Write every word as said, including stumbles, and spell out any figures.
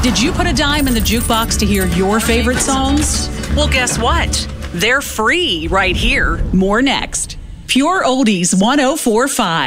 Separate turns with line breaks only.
Did you put a dime in the jukebox to hear your favorite songs? Well, guess what? They're free right here. More next. Pure Oldies one oh four point five.